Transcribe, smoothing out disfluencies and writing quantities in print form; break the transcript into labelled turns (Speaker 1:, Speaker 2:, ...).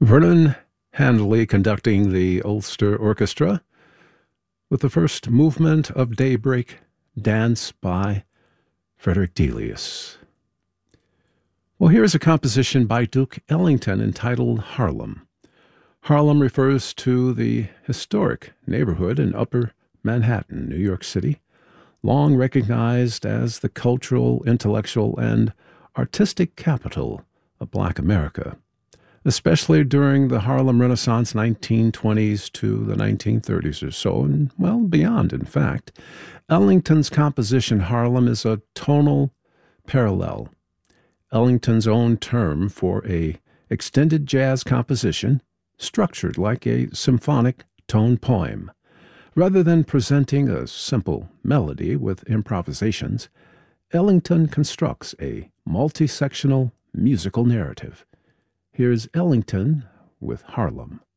Speaker 1: Vernon Handley conducting the Ulster Orchestra with the first movement of Daybreak Dance by Frederick Delius. Well, here's a composition by Duke Ellington entitled Harlem. Harlem refers to the historic neighborhood in Upper Manhattan, New York City, long recognized as the cultural, intellectual, and artistic capital of Black America, especially during the Harlem Renaissance 1920s to the 1930s or so, and, well, beyond, in fact. Ellington's composition Harlem is a tonal parallel, Ellington's own term for a extended jazz composition structured like a symphonic tone poem. Rather than presenting a simple melody with improvisations, Ellington constructs a multi-sectional musical narrative. Here's Ellington with Harlem.